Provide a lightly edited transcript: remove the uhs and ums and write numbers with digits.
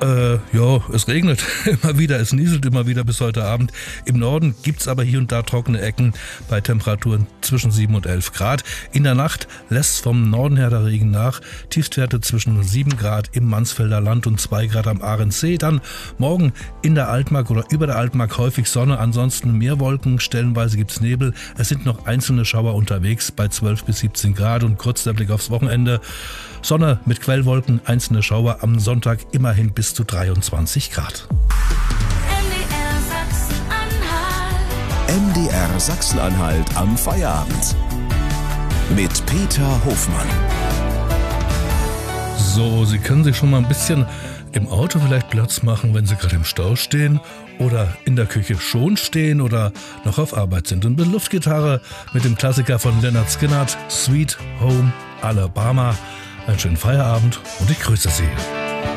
Ja, es regnet immer wieder, es nieselt immer wieder bis heute Abend. Im Norden gibt's aber hier und da trockene Ecken bei Temperaturen zwischen 7 und 11 Grad. In der Nacht lässt vom Norden her der Regen nach. Tiefstwerte zwischen 7 Grad im Mansfelder Land und 2 Grad am Ahrensee. Dann morgen in der Altmark oder über der Altmark häufig Sonne, ansonsten mehr Wolken, stellenweise gibt's Nebel. Es sind noch einzelne Schauer unterwegs bei 12 bis 17 Grad und kurz der Blick aufs Wochenende. Sonne mit Quellwolken, einzelne Schauer, am Sonntag immerhin bis zu 23 Grad. MDR Sachsen-Anhalt am Feierabend. Mit Peter Hofmann. So, Sie können sich schon mal ein bisschen im Auto vielleicht Platz machen, wenn Sie gerade im Stau stehen oder in der Küche schon stehen oder noch auf Arbeit sind. Und mit Luftgitarre mit dem Klassiker von Lynyrd Skynyrd, Sweet Home Alabama. Einen schönen Feierabend und ich grüße Sie.